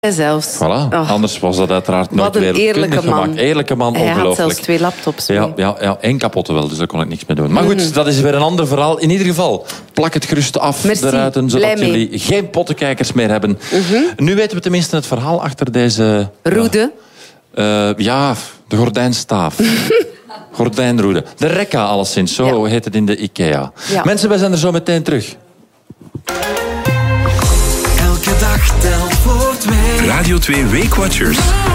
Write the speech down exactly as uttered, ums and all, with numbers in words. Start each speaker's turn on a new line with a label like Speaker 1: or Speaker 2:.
Speaker 1: zelfs.
Speaker 2: Voilà, oh. Anders was dat uiteraard nooit
Speaker 1: weer
Speaker 2: wereldkundig gemaakt. Eerlijke man,
Speaker 1: Hij
Speaker 2: ongelooflijk.
Speaker 1: had zelfs twee laptops mee.
Speaker 2: Ja, ja, ja, één kapotte wel, dus daar kon ik niks mee doen. Maar goed, mm. dat is weer een ander verhaal. In ieder geval, plak het gerust af,
Speaker 1: Merci.
Speaker 2: de ruiten, zodat
Speaker 1: Blij
Speaker 2: jullie
Speaker 1: mee.
Speaker 2: geen pottenkijkers meer hebben. Mm-hmm. Nu weten we tenminste het verhaal achter deze...
Speaker 1: Roede.
Speaker 2: Ja, uh, ja de gordijnstaaf. Gordijnroede. De rekka alleszins, zo ja. heet het in de IKEA. Ja. Mensen, wij zijn er zo meteen terug.
Speaker 3: Elke dag telt voor twee. Radio twee Weekwatchers.